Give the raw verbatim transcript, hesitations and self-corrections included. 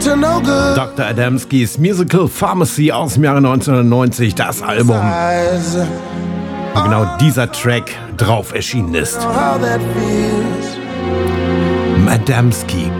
Doktor Adamskis Musical Pharmacy aus dem Jahre neunzehnhundertneunzig, das Album, wo genau dieser Track drauf erschienen ist. Adamski